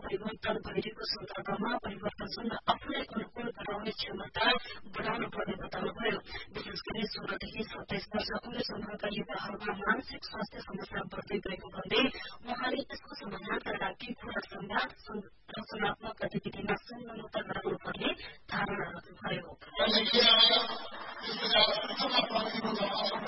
परिवर्तन भइरहेको सन्दर्भमा परिवर्तनसँग आफूलाई अनुकूल गराउने क्षमता बढ़ाउनु पर्ने बताउनुभयो। विशेष गरी 16 देखि 27 वर्ष उमेर समूहका युवाहरूमा मानसिक स्वास्थ्य समस्या बढ़दै गएको भन्दै उहाँले यसको समाधानका लागि खुला संवाद रचनात्मक गतिविधिमा संलग्नता गराउनुपर्ने धारणा राख्नुभयो।